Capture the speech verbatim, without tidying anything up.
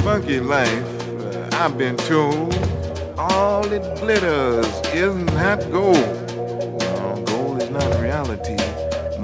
funky life, uh, I've been told all it glitters isn't that gold. No, gold is not reality.